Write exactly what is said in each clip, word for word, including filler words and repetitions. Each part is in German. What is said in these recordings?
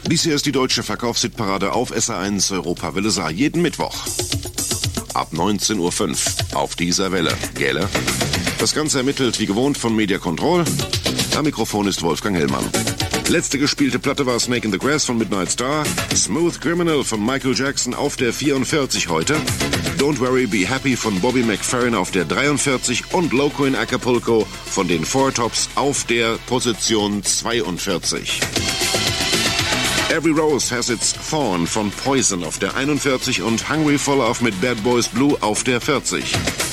Dies hier ist die deutsche Verkaufshitparade auf S R eins Europawelle Saar. Jeden Mittwoch ab neunzehn Uhr fünf auf dieser Welle. Gäle. Das Ganze ermittelt wie gewohnt von Media Control. Am Mikrofon ist Wolfgang Hellmann. Letzte gespielte Platte war Snake in the Grass von Midnight Star. Smooth Criminal von Michael Jackson auf der vierundvierzig heute. Don't Worry, Be Happy von Bobby McFerrin auf der dreiundvierzig und Loco in Acapulco von den Four Tops auf der Position zweiundvierzig. Every Rose Has Its Thorn von Poison auf der einundvierzig und Hungry for Love mit Bad Boys Blue auf der vierzig.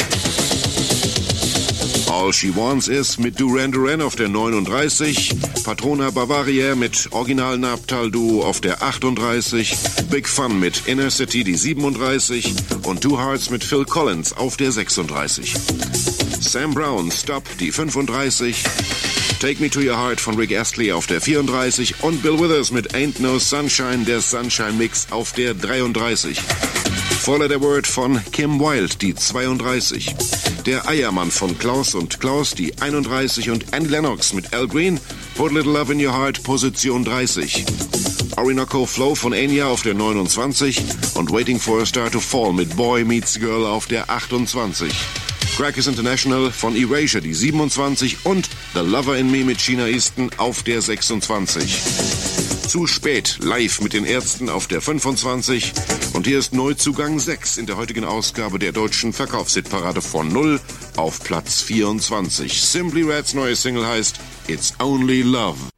All She Wants Is mit Duran Duran auf der neununddreißig, Patrona Bavaria mit Original Naptal Duo auf der achtunddreißig, Big Fun mit Inner City die siebenunddreißig und Two Hearts mit Phil Collins auf der sechsunddreißig. Sam Brown Stop die fünfunddreißig, Take Me to Your Heart von Rick Astley auf der vierunddreißig und Bill Withers mit Ain't No Sunshine, der Sunshine Mix auf der dreiunddreißig. Four Letter Word von Kim Wilde, die zweiunddreißig. Der Eiermann von Klaus und Klaus, die einunddreißig und Annie Lennox mit Al Green, Put a Little Love in Your Heart, Position dreißig. Orinoco Flow von Enya auf der neunundzwanzig und Waiting for a Star to Fall mit Boy Meets Girl auf der achtundzwanzig. Crackers International von Erasure, die siebenundzwanzig und The Lover in Me mit China Easton auf der sechsundzwanzig. Zu spät, live mit den Ärzten auf der fünfundzwanzig. Und hier ist Neuzugang sechs in der heutigen Ausgabe der deutschen Verkaufshitparade von null auf Platz vierundzwanzig. Simply Reds neue Single heißt It's Only Love.